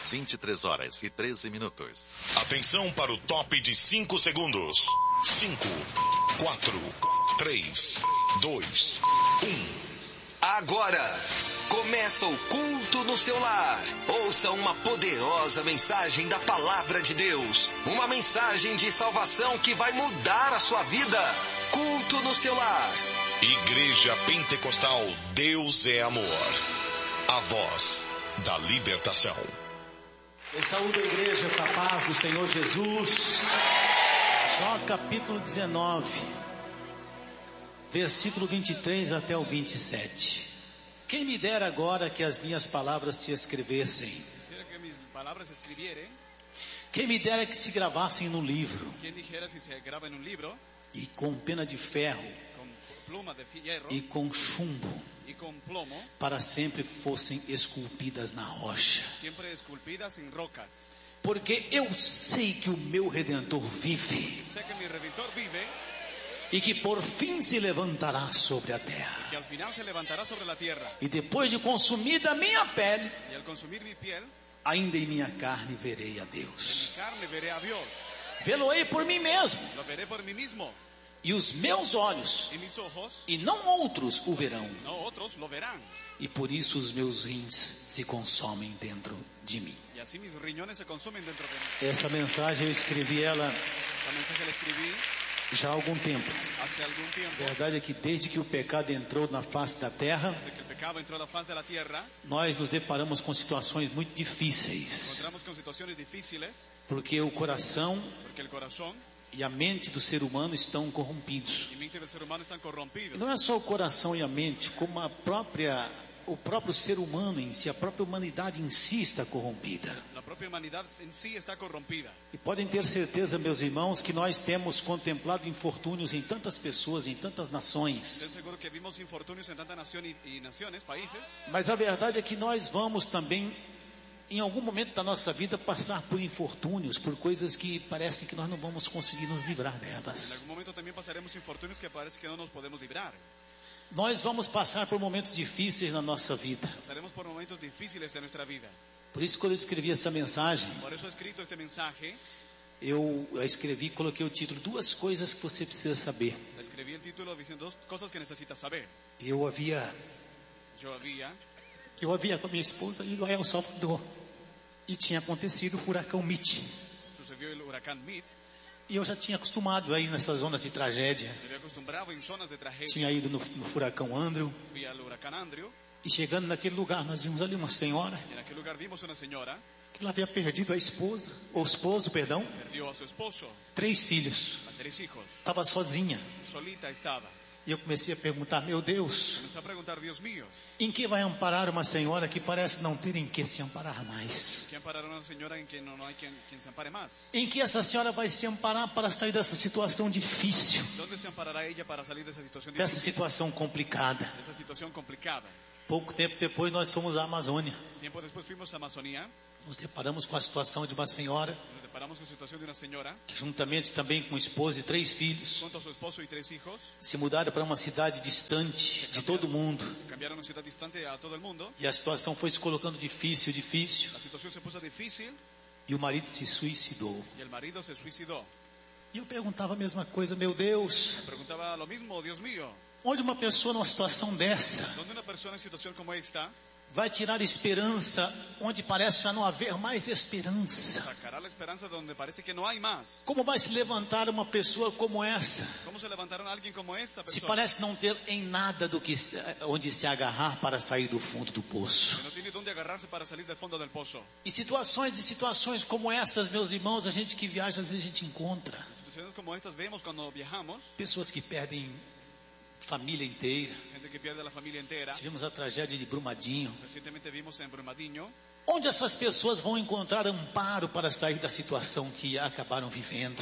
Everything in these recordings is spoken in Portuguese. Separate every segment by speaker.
Speaker 1: 23h13.
Speaker 2: Atenção para o top de 5 segundos. 5, 4, 3, 2, 1.
Speaker 3: Agora, começa o culto no seu lar. Ouça uma poderosa mensagem da Palavra de Deus. Uma mensagem de salvação que vai mudar a sua vida. Culto no seu lar.
Speaker 2: Igreja Pentecostal Deus é Amor. A voz da libertação.
Speaker 4: Eu saúdo a igreja com a paz do Senhor Jesus. Jó capítulo 19, versículo 23 até o 27. Quem me dera agora que as minhas palavras se escrevessem. Quem me dera que se gravassem no livro. E com pena de ferro e com chumbo, para sempre fossem esculpidas na rocha. Porque eu sei que o meu Redentor vive, e que por fim se levantará sobre a terra. E depois de consumida a minha pele, ainda em minha carne verei a Deus. Vê-lo-ei por mim mesmo. E os meus olhos, e não outros, o verão. E por isso os meus rins se consomem dentro de mim. Essa mensagem eu escrevi ela já há algum tempo. A verdade é que desde que o pecado entrou na face da terra, nós nos deparamos com situações muito difíceis. Porque o coração e a mente do ser humano estão corrompidos. Não é só o coração e a mente, como o próprio ser humano em si, a própria humanidade em si está corrompida. E podem ter certeza, meus irmãos, que nós temos contemplado infortúnios em tantas pessoas, em tantas nações. Mas a verdade é que nós vamos também, em algum momento da nossa vida, passar por infortúnios, por coisas que parece que nós não vamos conseguir nos livrar delas.
Speaker 5: Em algum momento também passaremos infortúnios que parece que não nos podemos livrar.
Speaker 4: Nós vamos passar por momentos difíceis na nossa vida.
Speaker 5: Passaremos por momentos difíceis de nossa vida.
Speaker 4: Por isso, quando eu escrevi essa mensagem, eu escrevi e coloquei o título: 2 coisas que você precisa saber.
Speaker 5: Escrevi o título dizendo 2 coisas que necessitas saber.
Speaker 4: Eu havia com a minha esposa ido a El Salvador, e tinha acontecido o furacão Mitch.
Speaker 5: Sucedió el huracán Mitch.
Speaker 4: E eu já tinha acostumado a ir nessas zonas de tragédia. Tinha ido no furacão Andrew. E chegando naquele lugar, nós vimos ali uma senhora que ela havia perdido a esposa, o esposo, perdão. 3 filhos. Estava sozinha. E eu comecei a perguntar: meu Deus, em que vai amparar uma senhora que parece não ter em que se amparar mais? Em que essa senhora vai se amparar para sair dessa situação difícil? Dessa situação complicada. Pouco tempo depois nós fomos à Amazônia. Nos deparamos com a situação de uma senhora que, juntamente também com o esposo e 3 filhos, se mudaram para uma cidade distante de todo mundo. E a situação foi se colocando difícil. E o marido se suicidou. E eu perguntava a mesma coisa: meu Deus, onde uma pessoa numa situação dessa vai tirar esperança onde parece já não haver mais esperança? Como vai se levantar uma pessoa como essa, se parece não ter em nada do que onde se agarrar para sair do fundo do poço? E situações como essas, meus irmãos, a gente que viaja, às vezes a gente encontra pessoas que perdem família inteira. Tivemos a tragédia de Brumadinho. Onde essas pessoas vão encontrar amparo para sair da situação que acabaram vivendo?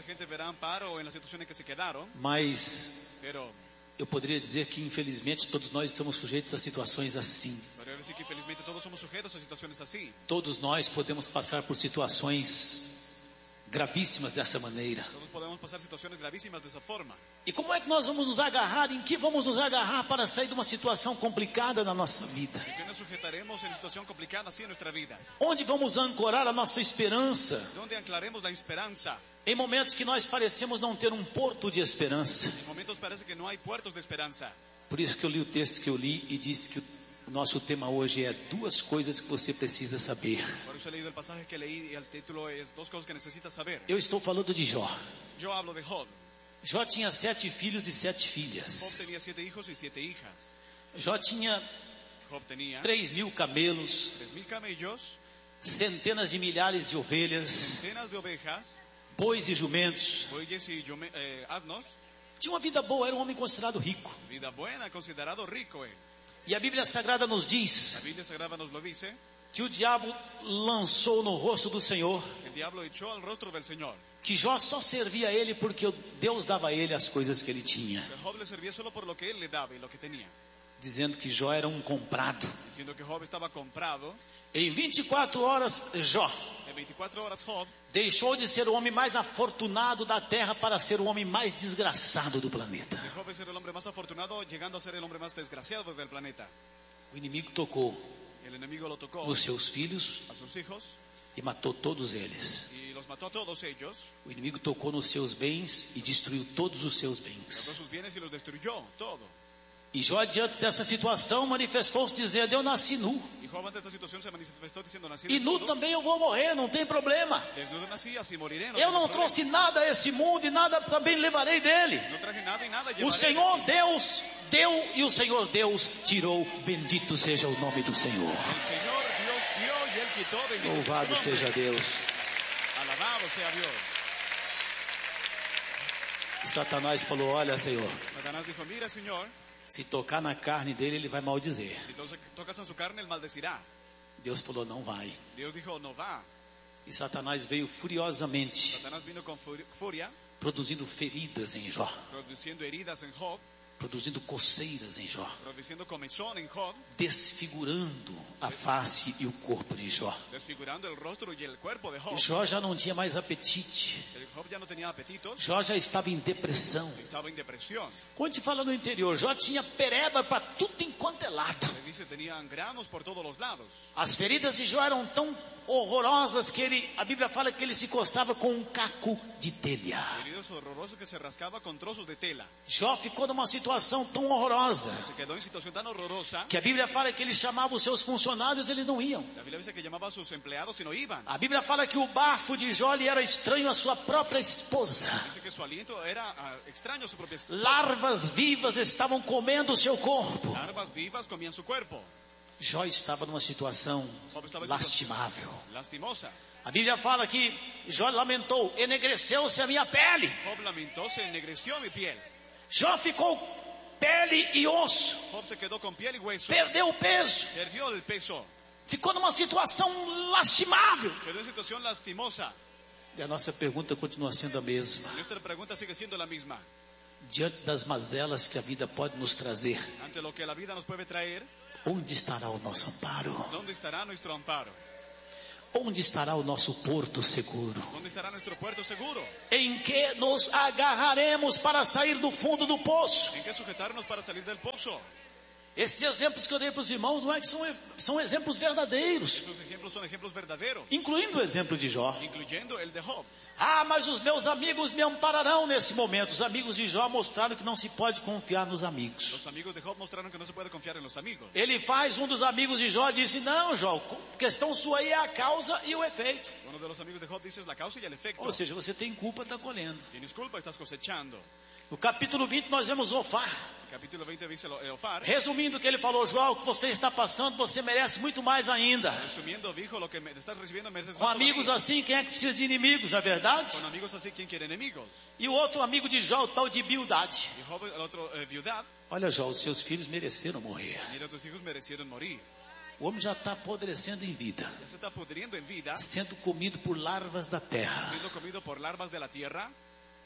Speaker 4: Mas eu poderia dizer que, infelizmente, todos nós estamos sujeitos a situações assim. Todos nós podemos passar por situações gravíssimas dessa maneira.
Speaker 5: Todos podemos pasar situaciones gravísimas de esa forma.
Speaker 4: E como é que nós vamos nos agarrar? Em que vamos nos agarrar para sair de uma situação complicada na nossa vida?
Speaker 5: ¿En qué nos sujetaremos en situación complicada así en nuestra vida?
Speaker 4: Onde vamos ancorar a nossa esperança?
Speaker 5: ¿Dónde anclaremos la esperanza?
Speaker 4: Em momentos que nós parecemos não ter um porto de esperança.
Speaker 5: En momentos parece que no hay puertos de esperanza.
Speaker 4: Por isso que eu li o texto que eu li e disse que o nosso tema hoje é 2 coisas que você precisa saber.
Speaker 5: Por eso he leído el pasaje que leí y el título es 2 cosas que necesitas saber.
Speaker 4: Eu estou falando de Jó.
Speaker 5: Yo hablo de Job.
Speaker 4: Jó tinha 7 filhos e 7
Speaker 5: Job
Speaker 4: filhas.
Speaker 5: tenía 7 hijos y 7 hijas.
Speaker 4: Jó tinha
Speaker 5: Job tenía
Speaker 4: 3.000 camelos,
Speaker 5: 3,000 camellos,
Speaker 4: centenas de milhares de ovelhas,
Speaker 5: centenas de ovejas,
Speaker 4: bois e jumentos.
Speaker 5: bueyes y asnos.
Speaker 4: Tinha uma vida boa, era um homem considerado rico.
Speaker 5: Vida buena, considerado rico.
Speaker 4: E a Bíblia Sagrada nos
Speaker 5: La
Speaker 4: diz
Speaker 5: Biblia Sagrada nos lo dice.
Speaker 4: que o diabo lançou no rosto do Senhor
Speaker 5: El diablo echó al rostro del Señor.
Speaker 4: que Jó só servia a ele porque Deus dava a ele as coisas que ele tinha,
Speaker 5: Que Job le servía solo por lo que él le daba y lo que tenía.
Speaker 4: dizendo que Jó era um comprado.
Speaker 5: Diciendo que Job estaba comprado.
Speaker 4: Em 24 horas, Jó
Speaker 5: En 24 horas Job
Speaker 4: deixou de ser o homem mais afortunado da terra para ser o homem mais desgraçado do planeta.
Speaker 5: dejó de ser el hombre más afortunado, llegando a ser el hombre más desgraciado del planeta.
Speaker 4: O inimigo tocou
Speaker 5: El enemigo lo tocó
Speaker 4: nos seus filhos
Speaker 5: a sus hijos
Speaker 4: e matou todos eles.
Speaker 5: y los mató a todos ellos.
Speaker 4: O inimigo tocou nos seus bens e destruiu todos os seus
Speaker 5: Tocó
Speaker 4: bens.
Speaker 5: sus bienes y los destruyó, todo.
Speaker 4: E Jó, diante dessa situação, manifestou-se dizendo: eu nasci nu.
Speaker 5: Y Job ante esta situación se manifestó diciendo, nací
Speaker 4: E nu
Speaker 5: desnudo,
Speaker 4: também eu vou morrer, não tem problema.
Speaker 5: desnudo nací, así moriré.
Speaker 4: Eu
Speaker 5: tengo
Speaker 4: não
Speaker 5: problema.
Speaker 4: trouxe nada a esse mundo e nada também levarei dele.
Speaker 5: No traje nada y nada
Speaker 4: O
Speaker 5: llevaré.
Speaker 4: Senhor Deus deu e o Senhor Deus tirou. Bendito seja o nome do Senhor.
Speaker 5: El Señor Dios dio y él quitó. Bendito sea
Speaker 4: Louvado
Speaker 5: su nombre.
Speaker 4: seja Deus.
Speaker 5: Alabado sea Dios.
Speaker 4: E Satanás falou: olha, Senhor,
Speaker 5: Satanás dijo, mira Señor,
Speaker 4: se tocar na carne dele, ele vai maldizer.
Speaker 5: si tocas en su carne, él maldecirá.
Speaker 4: Deus falou: não vai.
Speaker 5: Dios dijo, no va.
Speaker 4: E Satanás veio furiosamente,
Speaker 5: Satanás vino con furia,
Speaker 4: produzindo feridas em Jó,
Speaker 5: produciendo heridas en Job,
Speaker 4: produzindo coceiras em Jó,
Speaker 5: produciendo comezón en Job,
Speaker 4: desfigurando a face e o corpo de Jó.
Speaker 5: desfigurando el rostro y el cuerpo de Job.
Speaker 4: Jó já não tinha mais apetite.
Speaker 5: El Job ya no tenía apetitos,
Speaker 4: Jó já estava em depressão.
Speaker 5: estaba en depresión.
Speaker 4: Quando te fala no interior, Jó tinha pereba para tudo enquanto é lado.
Speaker 5: Le dice, tenían granos por todos los lados.
Speaker 4: As feridas de Jó eram tão horrorosas que a Bíblia fala que ele se coçava com um caco de telha.
Speaker 5: Heridos horrorosos que se rascaba con trozos de tela.
Speaker 4: Jó ficou numa situação tão horrorosa
Speaker 5: Se quedó en situación tan horrorosa.
Speaker 4: que a Bíblia fala que ele chamava os seus funcionários, eles não iam.
Speaker 5: La Biblia dice que llamaba a sus empleados y no iban.
Speaker 4: A Bíblia fala que o bafo de Jó lhe era estranho à sua própria esposa.
Speaker 5: Dice que su aliento era extraño a su propia esposa.
Speaker 4: Larvas vivas estavam comendo o seu corpo.
Speaker 5: Larvas vivas comían su cuerpo.
Speaker 4: Jó estava numa situação
Speaker 5: Job estaba en
Speaker 4: lastimável.
Speaker 5: situación lastimosa.
Speaker 4: A Bíblia fala que Jó lamentou: enegreceu-se a minha pele.
Speaker 5: Job lamentó, se ennegreció mi piel.
Speaker 4: Jó ficou pele e osso.
Speaker 5: Job se quedó con piel y hueso.
Speaker 4: Perdeu o peso.
Speaker 5: Perdió el peso.
Speaker 4: Ficou numa situação lastimável.
Speaker 5: Quedó en situación lastimosa.
Speaker 4: E a nossa pergunta continua sendo a mesma.
Speaker 5: Nuestra pregunta sigue siendo la misma.
Speaker 4: Diante das mazelas que a vida pode nos trazer,
Speaker 5: Ante lo que la vida nos puede traer,
Speaker 4: onde estará o nosso amparo?
Speaker 5: ¿dónde estará nuestro amparo?
Speaker 4: Onde estará o nosso porto seguro?
Speaker 5: ¿Dónde estará nuestro puerto seguro?
Speaker 4: Em que nos agarraremos para sair do fundo do poço?
Speaker 5: ¿En qué sujetarnos para salir del pozo?
Speaker 4: Esses exemplos que eu dei para os irmãos não é que são exemplos verdadeiros,
Speaker 5: Estos ejemplos son ejemplos verdaderos,
Speaker 4: incluindo o exemplo de Jó.
Speaker 5: incluyendo el de Job.
Speaker 4: Ah, mas os meus amigos me ampararão nesse momento. Os amigos de Jó mostraram que não se pode confiar nos amigos.
Speaker 5: Los amigos de Job mostraron que no se puede confiar en los amigos.
Speaker 4: Ele faz, um dos amigos de Jó disse: não, Jó, questão sua aí é a causa e o efeito.
Speaker 5: Uno de los amigos de Job dice es la causa y el efecto.
Speaker 4: Ou seja, você tem culpa, está colhendo.
Speaker 5: Tienes culpa, estás cosechando.
Speaker 4: No capítulo 20 nós vemos Ofar.
Speaker 5: Capítulo 20 dice Eofar.
Speaker 4: Resumindo o que ele falou: João, o que você está passando, você merece muito mais ainda.
Speaker 5: Resumiendo, dijo lo que estás recibiendo mereces
Speaker 4: Com
Speaker 5: más
Speaker 4: amigos
Speaker 5: todavía.
Speaker 4: assim, quem é que precisa de inimigos, não é verdade?
Speaker 5: Con amigos así, ¿quién quiere enemigos?
Speaker 4: E o outro amigo de Jó, o tal de Bildad.
Speaker 5: Y Job, el otro, viudad.
Speaker 4: Olha, Jó, os seus filhos mereceram morrer.
Speaker 5: Mira, tus hijos merecieron morir.
Speaker 4: O homem já está apodrecendo em vida,
Speaker 5: Ya se está pudriendo en vida,
Speaker 4: sendo comido por larvas da terra.
Speaker 5: siendo comido por larvas de la tierra,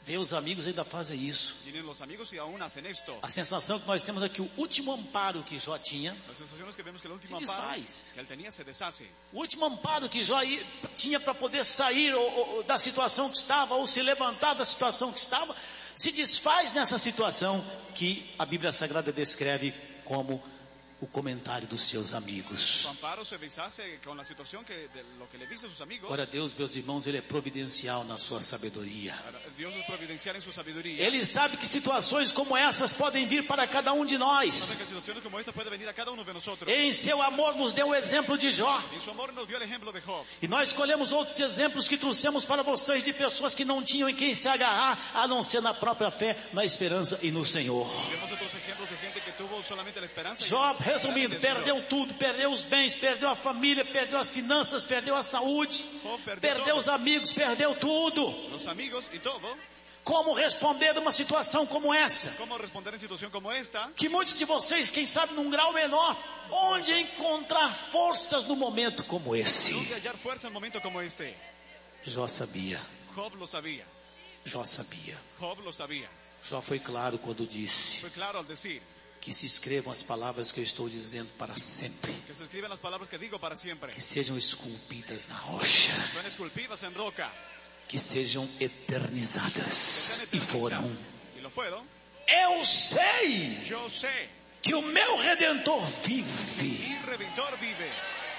Speaker 4: Vê, os amigos ainda fazem isso.
Speaker 5: Vienen los amigos y aún hacen esto.
Speaker 4: A sensação que nós temos é que o último amparo que Jó tinha
Speaker 5: La sensación es que vemos que el último
Speaker 4: se
Speaker 5: amparo
Speaker 4: desfaz.
Speaker 5: que él tenía se deshace.
Speaker 4: O último amparo que Jó tinha para poder sair da situação que estava, ou se levantar da situação que estava, se desfaz nessa situação que a Bíblia Sagrada descreve como o comentário dos seus amigos.
Speaker 5: Su amparo se deshace con la situación de lo que le dice a sus amigos.
Speaker 4: Ora, Deus, meus irmãos, Ele é providencial na sua sabedoria.
Speaker 5: Dios es providencial en su sabiduría.
Speaker 4: Ele sabe que situações como essas podem vir para cada um de nós.
Speaker 5: Sabe que situaciones como esta puede venir a cada uno de nosotros.
Speaker 4: Em seu amor nos deu o exemplo de Jó.
Speaker 5: En su amor nos dio el ejemplo de Job.
Speaker 4: E nós escolhemos outros exemplos que trouxemos para vocês de pessoas que não tinham em quem se agarrar, a não ser na própria fé, na esperança e no Senhor.
Speaker 5: Vemos otros ejemplos de gente que tuvo solamente la esperanza.
Speaker 4: Jó, resumindo, perdeu tudo, perdeu os bens, perdeu a família, perdeu as finanças, perdeu a saúde, perdeu os amigos, perdeu tudo.
Speaker 5: Los amigos y todo.
Speaker 4: Como responder uma situação como essa?
Speaker 5: ¿Cómo responder en situación como esta?
Speaker 4: Que muitos de vocês, quem sabe num grau menor, onde encontrar forças no momento como esse?
Speaker 5: ¿Dónde hallar fuerza en un momento como este?
Speaker 4: Jó sabia,
Speaker 5: Job lo sabía.
Speaker 4: Jó sabia.
Speaker 5: Job lo sabía.
Speaker 4: Jó foi claro quando disse
Speaker 5: Fue claro al decir
Speaker 4: que se escrevam as palavras que eu estou dizendo para sempre,
Speaker 5: que se escriben las palabras que digo para siempre.
Speaker 4: que sejam esculpidas na rocha,
Speaker 5: Son esculpidas en roca.
Speaker 4: que sejam eternizadas. E foram.
Speaker 5: Y lo fueron.
Speaker 4: Eu sei
Speaker 5: Yo sé.
Speaker 4: que o meu Redentor vive
Speaker 5: Mi Redentor vive.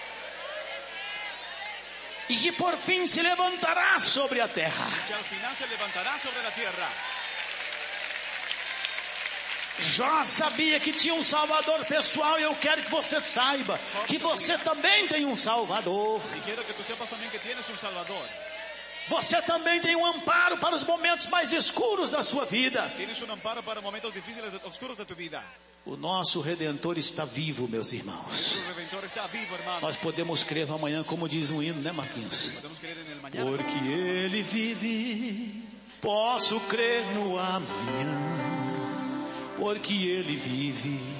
Speaker 4: e que por fim se levantará sobre a terra.
Speaker 5: Que al final se levantará sobre la tierra.
Speaker 4: Jó sabia que tinha um Salvador pessoal, e eu quero que você saiba que você também tem um Salvador.
Speaker 5: Y quiero que tú sepas también que tienes un Salvador.
Speaker 4: Você também tem um amparo para os momentos mais escuros da sua vida.
Speaker 5: Tienes un amparo para momentos difíciles, oscuros de tu vida.
Speaker 4: O nosso Redentor está vivo, meus irmãos.
Speaker 5: Tu Redentor está vivo, hermano.
Speaker 4: Nós podemos crer no amanhã, como diz um hino, né, Marquinhos?
Speaker 5: Podemos creer en el mañana.
Speaker 4: Porque Ele vive, posso crer no amanhã. Porque Ele vive,